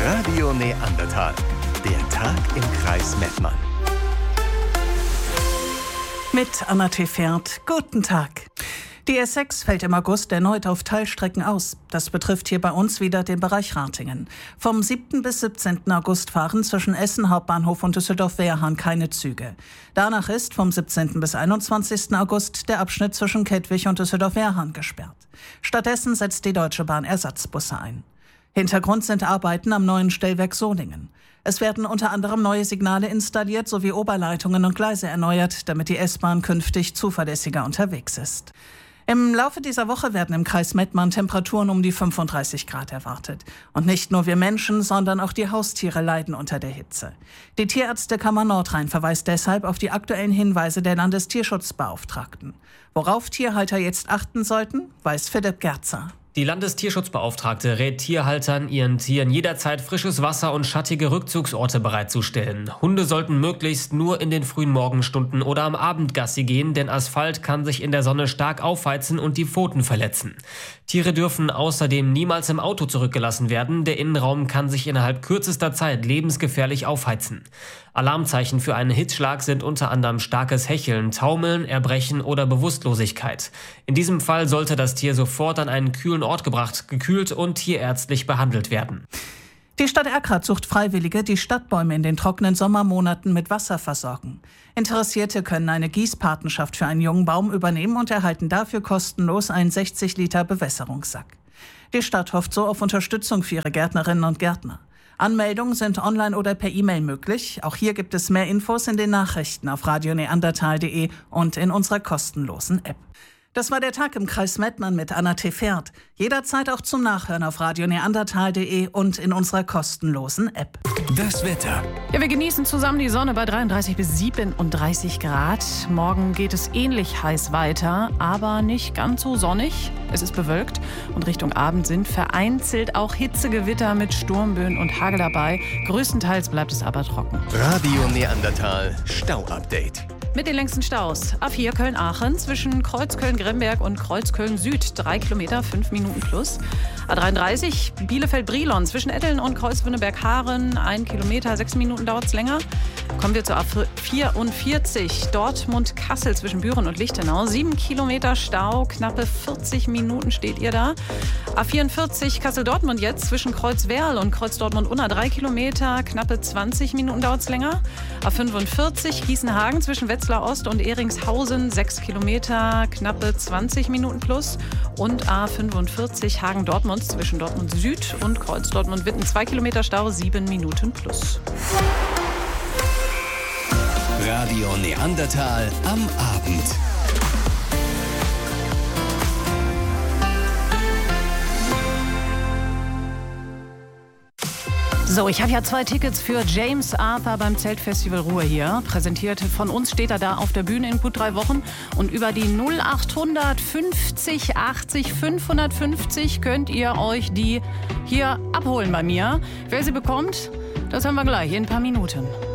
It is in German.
Radio Neandertal. Der Tag im Kreis Mettmann. Mit Anna Tefert. Guten Tag. Die S6 fällt im August erneut auf Teilstrecken aus. Das betrifft hier bei uns wieder den Bereich Ratingen. Vom 7. bis 17. August fahren zwischen Essen Hauptbahnhof und Düsseldorf-Wehrhahn keine Züge. Danach ist vom 17. bis 21. August der Abschnitt zwischen Kettwig und Düsseldorf-Wehrhahn gesperrt. Stattdessen setzt die Deutsche Bahn Ersatzbusse ein. Hintergrund sind Arbeiten am neuen Stellwerk Solingen. Es werden unter anderem neue Signale installiert sowie Oberleitungen und Gleise erneuert, damit die S-Bahn künftig zuverlässiger unterwegs ist. Im Laufe dieser Woche werden im Kreis Mettmann Temperaturen um die 35 Grad erwartet. Und nicht nur wir Menschen, sondern auch die Haustiere leiden unter der Hitze. Die Tierärztekammer Nordrhein verweist deshalb auf die aktuellen Hinweise der Landestierschutzbeauftragten. Worauf Tierhalter jetzt achten sollten, weiß Philipp Gerzer. Die Landestierschutzbeauftragte rät Tierhaltern, ihren Tieren jederzeit frisches Wasser und schattige Rückzugsorte bereitzustellen. Hunde sollten möglichst nur in den frühen Morgenstunden oder am Abend Gassi gehen, denn Asphalt kann sich in der Sonne stark aufheizen und die Pfoten verletzen. Tiere dürfen außerdem niemals im Auto zurückgelassen werden. Der Innenraum kann sich innerhalb kürzester Zeit lebensgefährlich aufheizen. Alarmzeichen für einen Hitzschlag sind unter anderem starkes Hecheln, Taumeln, Erbrechen oder Bewusstlosigkeit. In diesem Fall sollte das Tier sofort an einen kühlen Ort gebracht, gekühlt und tierärztlich behandelt werden. Die Stadt Erkrath sucht Freiwillige, die Stadtbäume in den trockenen Sommermonaten mit Wasser versorgen. Interessierte können eine Gießpatenschaft für einen jungen Baum übernehmen und erhalten dafür kostenlos einen 60 Liter Bewässerungssack. Die Stadt hofft so auf Unterstützung für ihre Gärtnerinnen und Gärtner. Anmeldungen sind online oder per E-Mail möglich. Auch hier gibt es mehr Infos in den Nachrichten auf radioneandertal.de und in unserer kostenlosen App. Das war der Tag im Kreis Mettmann mit Anna Tefert. Jederzeit auch zum Nachhören auf radioneandertal.de und in unserer kostenlosen App. Das Wetter. Ja, wir genießen zusammen die Sonne bei 33 bis 37 Grad. Morgen geht es ähnlich heiß weiter, aber nicht ganz so sonnig. Es ist bewölkt und Richtung Abend sind vereinzelt auch Hitzegewitter mit Sturmböen und Hagel dabei. Größtenteils bleibt es aber trocken. Radio Neandertal Stau-Update. Mit den längsten Staus. A4 Köln-Aachen zwischen Kreuzköln-Gremberg und Kreuzköln-Süd 3 Kilometer, 5 Minuten plus. A33 Bielefeld-Brilon zwischen Etteln und Kreuzwünneberg-Haaren 1 Kilometer, 6 Minuten dauert es länger. Kommen wir zur A44 Dortmund-Kassel zwischen Büren und Lichtenau 7 Kilometer Stau, knappe 40 Minuten steht ihr da. A44 Kassel-Dortmund jetzt zwischen Kreuzwerl und Kreuz-Dortmund-Unna 3 Kilometer, knappe 20 Minuten dauert es länger. A45 Gießen-Hagen zwischen Wetzlar Ost und Eringshausen 6 Kilometer, knappe 20 Minuten plus. Und A45 Hagen-Dortmund zwischen Dortmund Süd und Kreuz Dortmund-Witten 2 Kilometer Stau, 7 Minuten plus. Radio Neandertal am Abend. So, ich habe ja 2 Tickets für James Arthur beim Zeltfestival Ruhr hier. Präsentiert von uns steht er da auf der Bühne in gut 3 Wochen. Und über die 0800 50 80 550 könnt ihr euch die hier abholen bei mir. Wer sie bekommt, das hören wir gleich in ein paar Minuten.